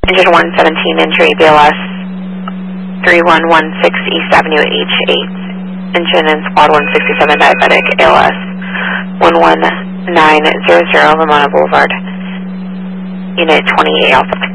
Engine 117, entry BLS 3116 East Avenue H8. Engine in Squad 167, diabetic, ALS 11900, Ramona Boulevard. Unit 28 Alpha